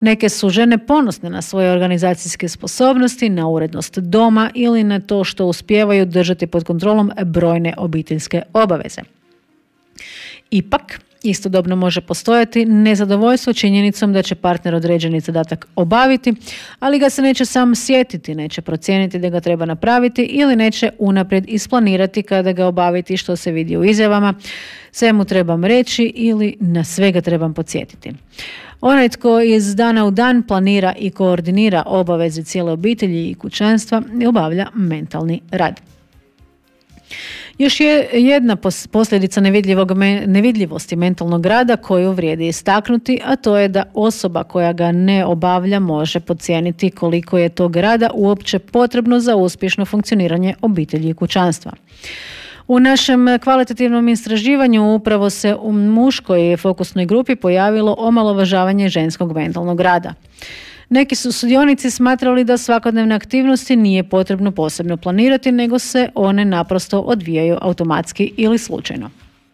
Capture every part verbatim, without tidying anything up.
Neke su žene ponosne na svoje organizacijske sposobnosti, na urednost doma ili na to što uspijevaju držati pod kontrolom brojne obiteljske obaveze. Ipak, istodobno može postojati nezadovoljstvo činjenicom da će partner određeni zadatak obaviti, ali ga se neće sam sjetiti, neće procijeniti da ga treba napraviti ili neće unaprijed isplanirati kada ga obaviti, što se vidi u izjavama. Sve mu trebam reći ili na sve ga trebam podsjetiti. Onaj tko iz dana u dan planira i koordinira obaveze cijele obitelji i kućanstva obavlja mentalni rad. Još je jedna posljedica nevidljivog, nevidljivosti mentalnog rada koju vrijedi istaknuti, a to je da osoba koja ga ne obavlja može podcijeniti koliko je tog rada uopće potrebno za uspješno funkcioniranje obitelji i kućanstva. U našem kvalitativnom istraživanju upravo se u muškoj fokusnoj grupi pojavilo omalovažavanje ženskog mentalnog rada. Neki su sudionici smatrali da svakodnevne aktivnosti nije potrebno posebno planirati, nego se one naprosto odvijaju automatski ili slučajno.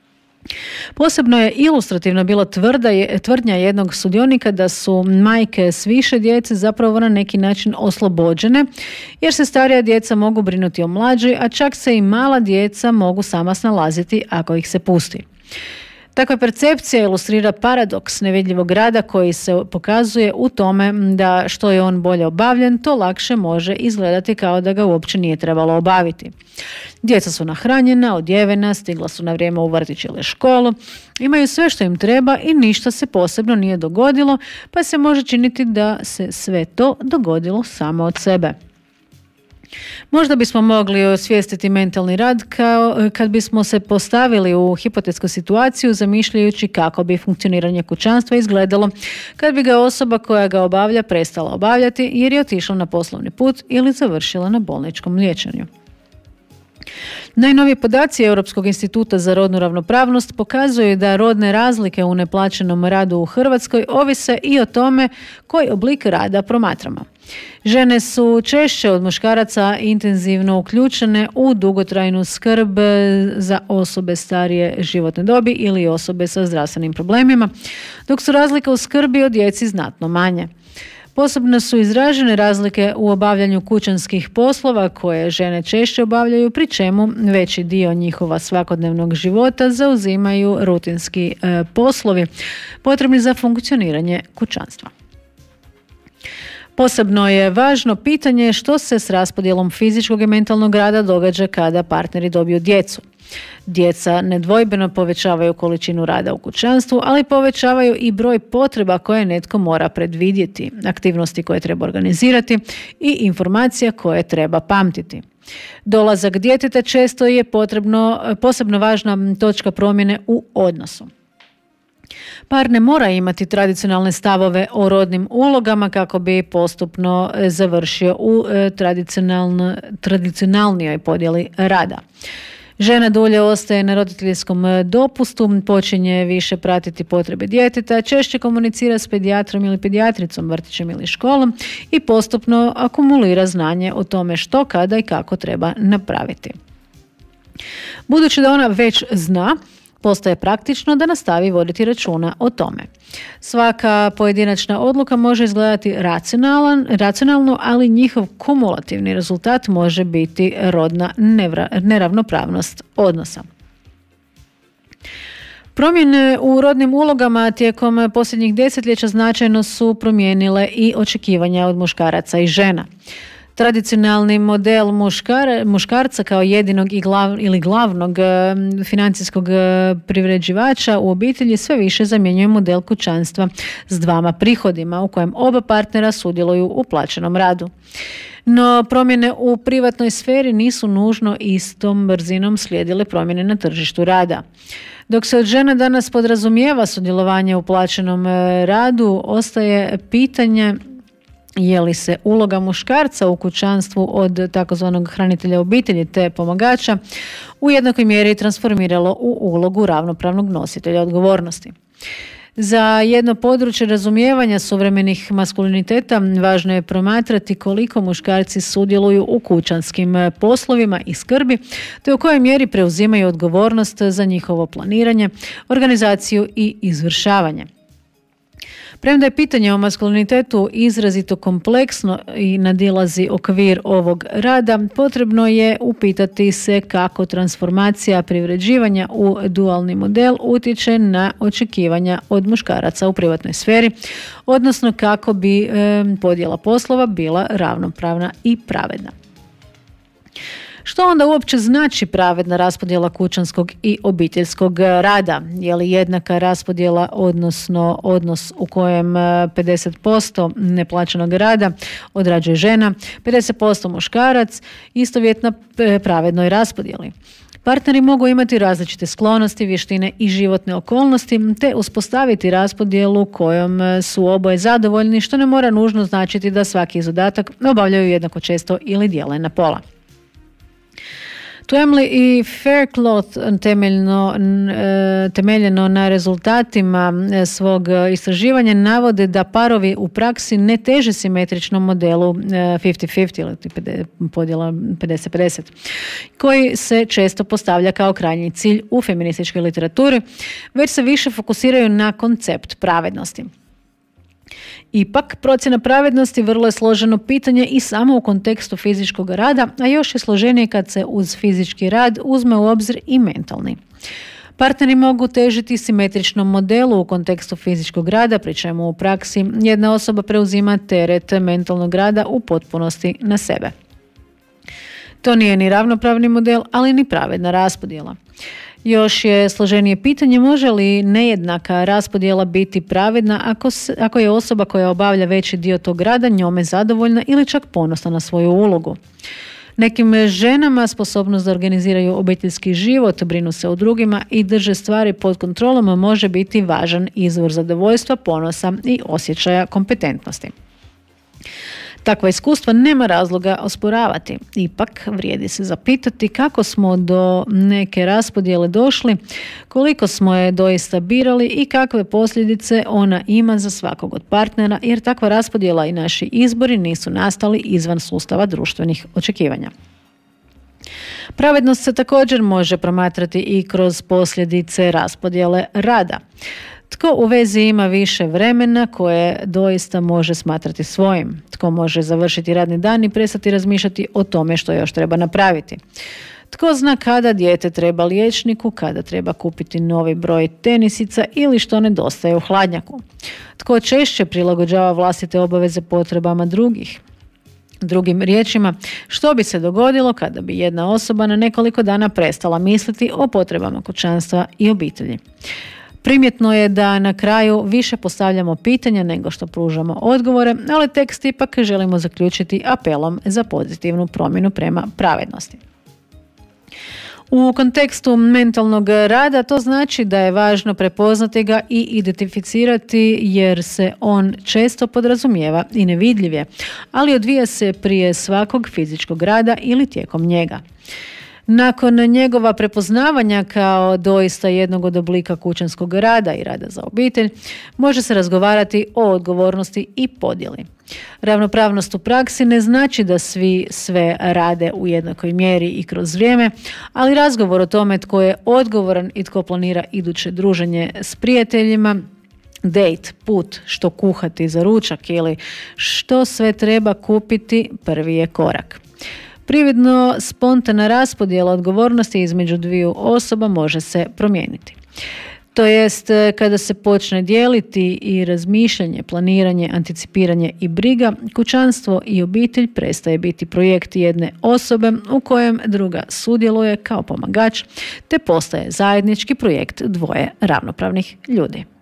Posebno je ilustrativno bilo tvrda je, tvrdnja jednog sudionika da su majke s više djece zapravo na neki način oslobođene, jer se starija djeca mogu brinuti o mlađoj, a čak se i mala djeca mogu sama snalaziti ako ih se pusti. Takva percepcija ilustrira paradoks nevidljivog rada koji se pokazuje u tome da što je on bolje obavljen, to lakše može izgledati kao da ga uopće nije trebalo obaviti. Djeca su nahranjena, odjevena, stigla su na vrijeme u vrtić ili školu, imaju sve što im treba i ništa se posebno nije dogodilo, pa se može činiti da se sve to dogodilo samo od sebe. Možda bismo mogli osvijestiti mentalni rad kao kad bismo se postavili u hipotetsku situaciju zamišljajući kako bi funkcioniranje kućanstva izgledalo kad bi ga osoba koja ga obavlja prestala obavljati jer je otišla na poslovni put ili završila na bolničkom liječenju. Najnoviji podaci Europskog instituta za rodnu ravnopravnost pokazuju da rodne razlike u neplaćenom radu u Hrvatskoj ovise i o tome koji oblik rada promatramo. Žene su češće od muškaraca intenzivno uključene u dugotrajnu skrb za osobe starije životne dobi ili osobe sa zdravstvenim problemima, dok su razlike u skrbi o djeci znatno manje. Posebno su izražene razlike u obavljanju kućanskih poslova koje žene češće obavljaju, pri čemu veći dio njihova svakodnevnog života zauzimaju rutinski e, poslovi potrebni za funkcioniranje kućanstva. Posebno je važno pitanje što se s raspodjelom fizičkog i mentalnog rada događa kada partneri dobiju djecu. Djeca nedvojbeno povećavaju količinu rada u kućanstvu, ali povećavaju i broj potreba koje netko mora predvidjeti, aktivnosti koje treba organizirati i informacija koje treba pamtiti. Dolazak djeteta često je potrebno, posebno važna točka promjene u odnosu. Par ne mora imati tradicionalne stavove o rodnim ulogama kako bi postupno završio u tradicionalno, tradicionalnijoj podjeli rada. Žena dulje ostaje na roditeljskom dopustu, počinje više pratiti potrebe djeteta, češće komunicira s pedijatrom ili pedijatricom, vrtićem ili školom i postupno akumulira znanje o tome što, kada i kako treba napraviti. Budući da ona već zna, postaje praktično da nastavi voditi računa o tome. Svaka pojedinačna odluka može izgledati racionalan, racionalno, ali njihov kumulativni rezultat može biti rodna nevra, neravnopravnost odnosa. Promjene u rodnim ulogama tijekom posljednjih desetljeća značajno su promijenile i očekivanja od muškaraca i žena. Tradicionalni model muškar, muškarca kao jedinog i glav, ili glavnog e, financijskog e, privređivača u obitelji sve više zamjenjuje model kućanstva s dvama prihodima u kojem oba partnera sudjeluju u plaćenom radu. No promjene u privatnoj sferi nisu nužno istom brzinom slijedile promjene na tržištu rada. Dok se od žena danas podrazumijeva sudjelovanje u plaćenom e, radu, ostaje pitanje je li se uloga muškarca u kućanstvu od takozvanog hranitelja obitelji te pomagača u jednakoj mjeri transformiralo u ulogu ravnopravnog nositelja odgovornosti. Za jedno područje razumijevanja suvremenih maskuliniteta važno je promatrati koliko muškarci sudjeluju u kućanskim poslovima i skrbi, te u kojoj mjeri preuzimaju odgovornost za njihovo planiranje, organizaciju i izvršavanje. Premda je pitanje o maskulinitetu izrazito kompleksno i nadilazi okvir ovog rada, potrebno je upitati se kako transformacija privređivanja u dualni model utječe na očekivanja od muškaraca u privatnoj sferi, odnosno kako bi e, podjela poslova bila ravnopravna i pravedna. Što onda uopće znači pravedna raspodjela kućanskog i obiteljskog rada? Je li jednaka raspodjela, odnosno odnos u kojem pedeset posto neplaćenog rada odrađuje žena, pedeset posto muškarac, istovjetna pravednoj raspodjeli? Partneri mogu imati različite sklonosti, vještine i životne okolnosti, te uspostaviti raspodjelu kojom su oboje zadovoljni, što ne mora nužno značiti da svaki zadatak obavljaju jednako često ili dijele na pola. Twemley i Faircloth temeljno, temeljeno na rezultatima svog istraživanja navode da parovi u praksi ne teže simetričnom modelu fifty fifty ili podjela pedeset pedeset, koji se često postavlja kao krajnji cilj u feminističkoj literaturi, već se više fokusiraju na koncept pravednosti. Ipak, procjena pravednosti vrlo je složeno pitanje i samo u kontekstu fizičkog rada, a još je složenije kad se uz fizički rad uzme u obzir i mentalni. Partneri mogu težiti simetričnom modelu u kontekstu fizičkog rada, pri čemu u praksi jedna osoba preuzima teret mentalnog rada u potpunosti na sebe. To nije ni ravnopravni model, ali ni pravedna raspodjela. Još je složenije pitanje može li nejednaka raspodjela biti pravedna ako, se, ako je osoba koja obavlja veći dio tog rada njome zadovoljna ili čak ponosna na svoju ulogu. Nekim ženama sposobnost da organiziraju obiteljski život, brinu se o drugima i drže stvari pod kontrolom može biti važan izvor zadovoljstva, ponosa i osjećaja kompetentnosti. Takva iskustva nema razloga osporavati. Ipak vrijedi se zapitati kako smo do neke raspodjele došli, koliko smo je doista birali i kakve posljedice ona ima za svakog od partnera, jer takva raspodjela i naši izbori nisu nastali izvan sustava društvenih očekivanja. Pravednost se također može promatrati i kroz posljedice raspodjele rada. Tko u vezi ima više vremena koje doista može smatrati svojim? Tko može završiti radni dan i prestati razmišljati o tome što još treba napraviti? Tko zna kada dijete treba liječniku, kada treba kupiti novi broj tenisica ili što nedostaje u hladnjaku? Tko češće prilagođava vlastite obaveze potrebama drugih? Drugim riječima, što bi se dogodilo kada bi jedna osoba na nekoliko dana prestala misliti o potrebama kućanstva i obitelji? Primjetno je da na kraju više postavljamo pitanja nego što pružamo odgovore, ali tekst ipak želimo zaključiti apelom za pozitivnu promjenu prema pravednosti. U kontekstu mentalnog rada to znači da je važno prepoznati ga i identificirati jer se on često podrazumijeva i nevidljiv je, ali odvija se prije svakog fizičkog rada ili tijekom njega. Nakon njegova prepoznavanja kao doista jednog od oblika kućanskog rada i rada za obitelj, može se razgovarati o odgovornosti i podjeli. Ravnopravnost u praksi ne znači da svi sve rade u jednakoj mjeri i kroz vrijeme, ali razgovor o tome tko je odgovoran i tko planira iduće druženje s prijateljima, date, put, što kuhati za ručak ili što sve treba kupiti, prvi je korak. Prividno spontana raspodjela odgovornosti između dviju osoba može se promijeniti. To jest, kada se počne dijeliti i razmišljanje, planiranje, anticipiranje i briga, kućanstvo i obitelj prestaje biti projekt jedne osobe u kojem druga sudjeluje kao pomagač, te postaje zajednički projekt dvoje ravnopravnih ljudi.